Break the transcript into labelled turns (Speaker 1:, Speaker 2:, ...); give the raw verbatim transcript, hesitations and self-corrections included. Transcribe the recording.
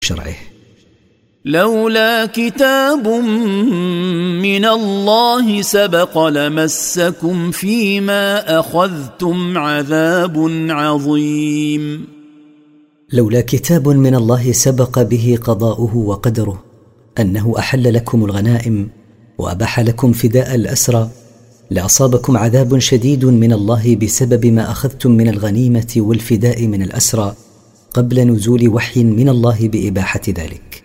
Speaker 1: شرعه.
Speaker 2: لولا كتاب من الله سبق لمسكم فيما أخذتم عذاب عظيم.
Speaker 1: لولا كتاب من الله سبق به قضاؤه وقدره أنه أحل لكم الغنائم وأباح لكم فداء الأسرى لأصابكم عذاب شديد من الله بسبب ما أخذتم من الغنيمة والفداء من الأسرى قبل نزول وحي من الله بإباحة ذلك.